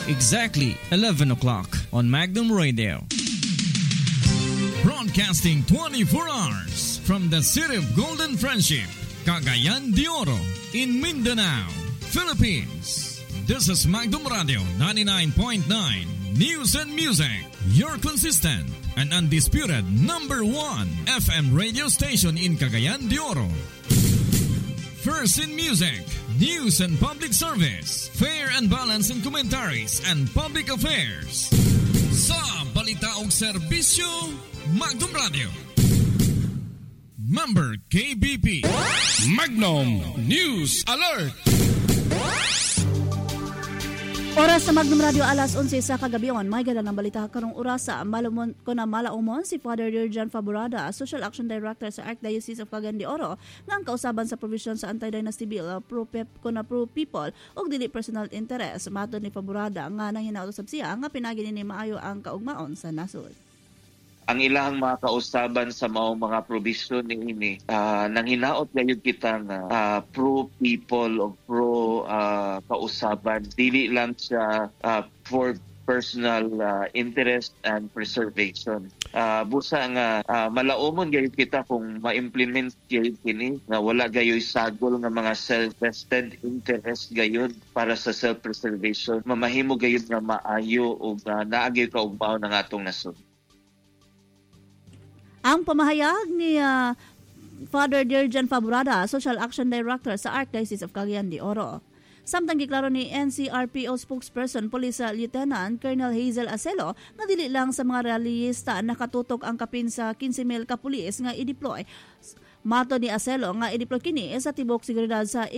exactly 11 o'clock on Magnum Radio. Broadcasting 24 hours from the city of Golden Friendship, Cagayan de Oro, in Mindanao, Philippines. This is Magnum Radio 99.9 News and Music, your consistent and undisputed #1 FM radio station in Cagayan de Oro. First in music, news and public service, fair and balanced in commentaries and public affairs. Sa balita ug serbisyo, Magnum Radio. Member KBP. Magnum News Alert. Oras sa Magnum Radio, alas 11 sa kagabion. May galang ng balita karong orasa. Malumon ko na malaumon si Father Dirjan Faborada, Social Action Director sa Archdiocese of Cagayan de Oro, nga ang kausaban sa provision sa Anti-Dynasty Bill pro people o dili personal interest. Matod ni Faborada nga nang hinausab siya nga pinagi ni maayo ang kaugmaon sa nasod. Ang ilang mga kausaban sa mga provision ini nang hinaot gayud kita nga pro people o pro kausaban, dili lang siya for personal interest and preservation. Busa nga malaumon gayud kita kung ma-implement gayud kini nga wala gayoy sagol nga mga self-vested interest gayud para sa self-preservation. Mamahimo gayud nga maayo o naagay kaugmaon ng atong nasod. Ang pamahayag ni Father Dirjan Faborada, Social Action Director sa Archdiocese of Cagayan de Oro. Samtang giklaro ni NCRPO spokesperson Police Lieutenant Colonel Hazel Acelo nga dili lang sa mga realista nakatutok ang kapin sa 15,000 ka pulis nga i-deploy. Mato ni Acelo nga i-deploy kini sa tibok seguridad sa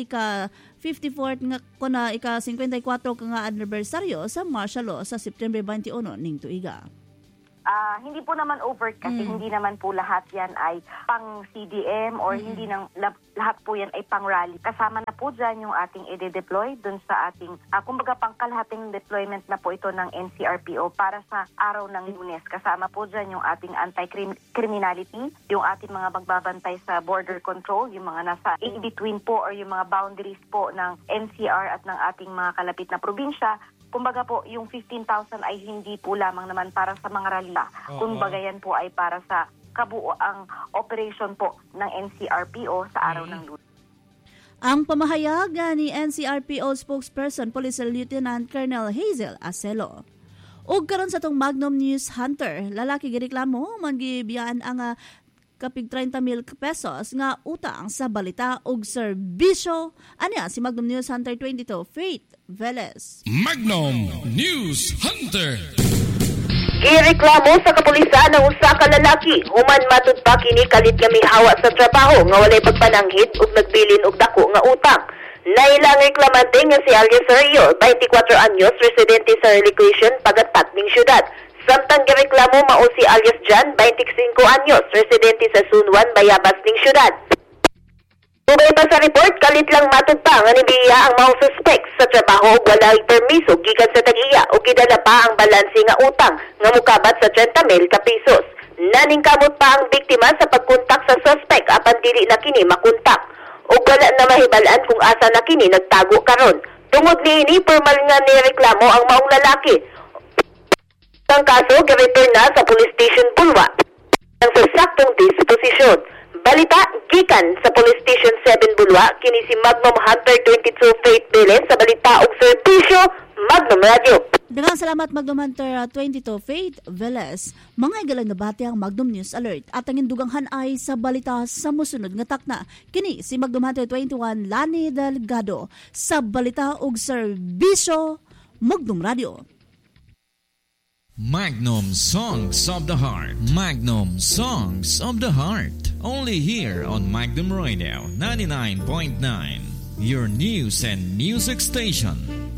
ika-54 nga kuna ika-54 nga anniversaryo sa martial law sa September 21 ning tuiga. Hindi po naman over kasi hindi naman po lahat yan ay pang CDM or hindi nang lahat po yan ay pang rally. Kasama na po dyan yung ating i-deploy dun sa ating, kumbaga pangkalahating deployment na po ito ng NCRPO para sa araw ng Lunes. Kasama po dyan yung ating anti-criminality, yung ating mga magbabantay sa border control, yung mga nasa in-between po or yung mga boundaries po ng NCR at ng ating mga kalapit na probinsya. Kumbaga po, yung 15,000 ay hindi po lamang naman para sa mga ralya. Kumbaga yan po ay para sa kabuoang operation po ng NCRPO sa araw ng Lunes. Ang pamahayag ni NCRPO spokesperson Police Lieutenant Colonel Hazel Acelo. Ug karon sa tong Magnum News Hunter, lalaki gireklamo man gibiyaan ang kapig 30,000 pesos nga utang sa balita ug serbisyo. Anya si Magnum News Hunter 22, Faith Velez. Magnum News Hunter. Gireklamo sa kapulisan ng usa ka lalaki human matud pa kini kalit nga mihawa sa trabaho nga walay pagpananghid ug nagbilin og dako nga utang. Nailang reklamante nga si Alias Rio, 24 anyos, residente sa Relocation, Pagatat ning syudad. Samtang gireklamo mao si Alias Jan, 25 anyos, residente sa Sunwan, Bayabas ning syudad. Tubay pa sa report, kalit lang matud pa nga nibiya ang mga suspect sa trabaho ug walay permiso gikan sa tag-iya ug gidala pa ang balanse nga utang nga mukabat sa 30,000 ka pesos. Naningkamot pa ang biktima sa pagkontak sa suspect apan dili na kini makontak ug wala na mahibalaan kung asa na kini nagtago karon. Tungod niini formal nga nireklamo ang maong lalaki. Ang kaso gi-return na sa Police Station Bulwa ang sa saktong disposisyon. Balita gikan sa Police Station 7 Bulwa, kini si Magnum Hunter 22 Faith Velez sa balita ug serbisyo Magnum Radio. Daghang salamat Magnum Hunter 22 Faith Velez. Mga igalang nabati ang Magnum News Alert at ang induganghan ay sa balita sa musunod nga takna. Kini si Magnum Hunter 21 Lani Delgado sa balita ug serbisyo Magnum Radio. Magnum Songs of the Heart. Magnum Songs of the Heart. Only here on Magnum Radio 99.9. Your news and music station.